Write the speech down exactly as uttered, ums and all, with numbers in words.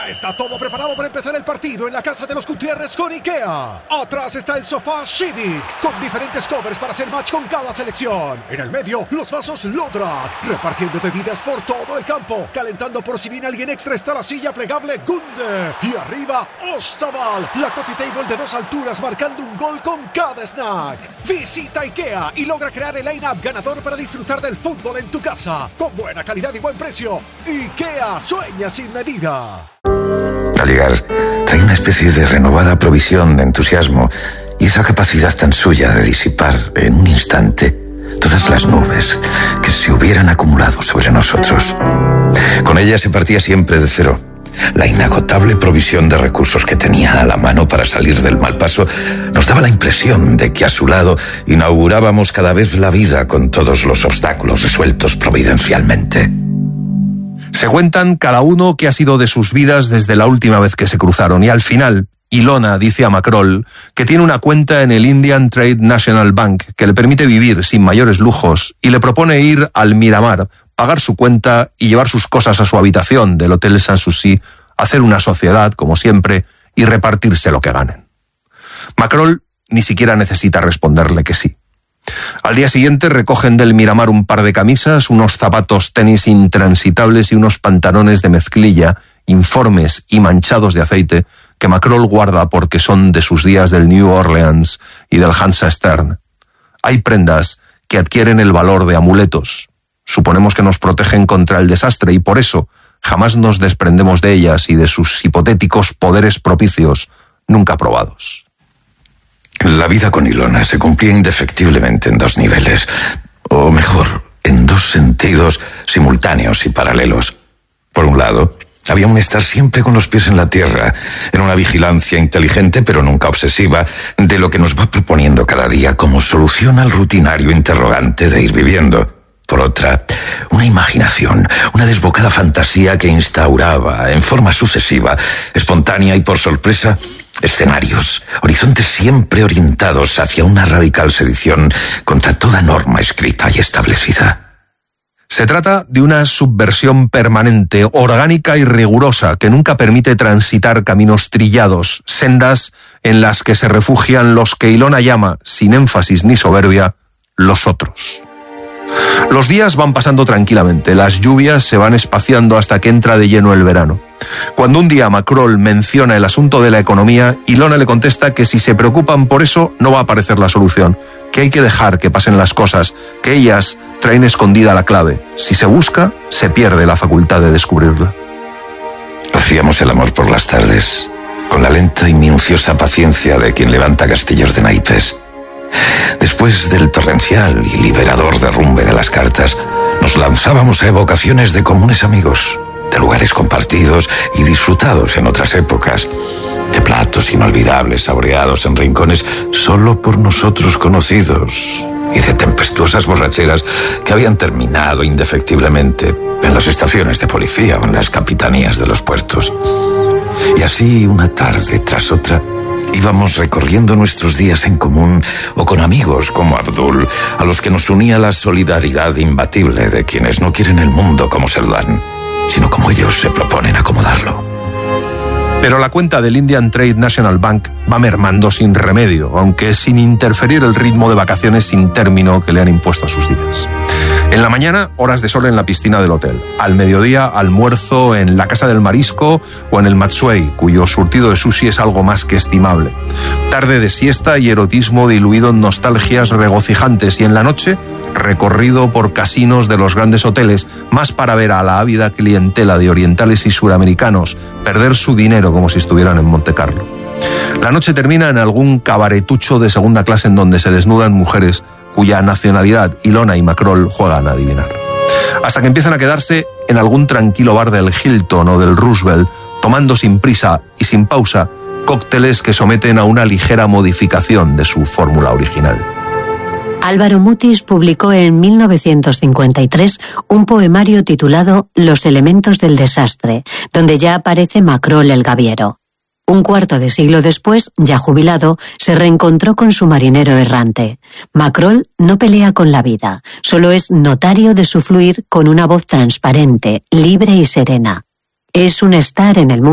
Ya está todo preparado para empezar el partido en la casa de los Gutiérrez con IKEA. Atrás está el sofá Civic, con diferentes covers para hacer match con cada selección. En el medio, los vasos Lodrat, repartiendo bebidas por todo el campo. Calentando por si viene alguien extra está la silla plegable Gunde. Y arriba, Ostaval, la coffee table de dos alturas marcando un gol con cada snack. Visita IKEA y logra crear el line-up ganador para disfrutar del fútbol en tu casa. Con buena calidad y buen precio. IKEA sueña sin medida. Al llegar, trae una especie de renovada provisión de entusiasmo y esa capacidad tan suya de disipar en un instante todas las nubes que se hubieran acumulado sobre nosotros. Con ella se partía siempre de cero. La inagotable provisión de recursos que tenía a la mano para salir del mal paso nos daba la impresión de que a su lado inaugurábamos cada vez la vida con todos los obstáculos resueltos providencialmente. Se cuentan cada uno qué ha sido de sus vidas desde la última vez que se cruzaron y al final Ilona dice a Macrol que tiene una cuenta en el Indian Trade National Bank que le permite vivir sin mayores lujos y le propone ir al Miramar, pagar su cuenta y llevar sus cosas a su habitación del Hotel Sanssouci, hacer una sociedad, como siempre, y repartirse lo que ganen. Macrol ni siquiera necesita responderle que sí. Al día siguiente recogen del Miramar un par de camisas, unos zapatos tenis intransitables y unos pantalones de mezclilla, informes y manchados de aceite, que Macrol guarda porque son de sus días del New Orleans y del Hansa Stern. Hay prendas que adquieren el valor de amuletos. Suponemos que nos protegen contra el desastre y por eso jamás nos desprendemos de ellas y de sus hipotéticos poderes propicios nunca probados. La vida con Ilona se cumplía indefectiblemente en dos niveles, o mejor, en dos sentidos simultáneos y paralelos. Por un lado, había un estar siempre con los pies en la tierra, en una vigilancia inteligente pero nunca obsesiva de lo que nos va proponiendo cada día como solución al rutinario interrogante de ir viviendo. Por otra, una imaginación, una desbocada fantasía que instauraba en forma sucesiva, espontánea y por sorpresa, escenarios, horizontes siempre orientados hacia una radical sedición contra toda norma escrita y establecida. Se trata de una subversión permanente, orgánica y rigurosa, que nunca permite transitar caminos trillados, sendas en las que se refugian los que Ilona llama, sin énfasis ni soberbia, los otros. Los días van pasando tranquilamente, las lluvias se van espaciando hasta que entra de lleno el verano. Cuando un día Macrol menciona el asunto de la economía, Ilona le contesta que si se preocupan por eso no va a aparecer la solución, que hay que dejar que pasen las cosas, que ellas traen escondida la clave. Si se busca, se pierde la facultad de descubrirla. Hacíamos el amor por las tardes, con la lenta y minuciosa paciencia de quien levanta castillos de naipes. Después del torrencial y liberador derrumbe de las cartas, nos lanzábamos a evocaciones de comunes amigos, de lugares compartidos y disfrutados en otras épocas, de platos inolvidables saboreados en rincones solo por nosotros conocidos y de tempestuosas borracheras que habían terminado indefectiblemente en las estaciones de policía o en las capitanías de los puertos. Y así, una tarde tras otra, íbamos recorriendo nuestros días en común o con amigos como Abdul, a los que nos unía la solidaridad imbatible de quienes no quieren el mundo como se lo dan, sino como ellos se proponen acomodarlo. Pero la cuenta del Indian Trade National Bank va mermando sin remedio, aunque sin interferir el ritmo de vacaciones sin término que le han impuesto a sus días. En la mañana, horas de sol en la piscina del hotel. Al mediodía, almuerzo en la Casa del Marisco o en el Matsuei, cuyo surtido de sushi es algo más que estimable. Tarde de siesta y erotismo diluido en nostalgias regocijantes. Y en la noche, recorrido por casinos de los grandes hoteles, más para ver a la ávida clientela de orientales y suramericanos perder su dinero como si estuvieran en Montecarlo. La noche termina en algún cabaretucho de segunda clase en donde se desnudan mujeres cuya nacionalidad Ilona y Macrol juegan a adivinar. Hasta que empiezan a quedarse en algún tranquilo bar del Hilton o del Roosevelt, tomando sin prisa y sin pausa cócteles que someten a una ligera modificación de su fórmula original. Álvaro Mutis publicó en mil novecientos cincuenta y tres un poemario titulado Los elementos del desastre, donde ya aparece Macrol el gaviero. Un cuarto de siglo después, ya jubilado, se reencontró con su marinero errante. Macrol no pelea con la vida, solo es notario de su fluir con una voz transparente, libre y serena. Es un estar en el mundo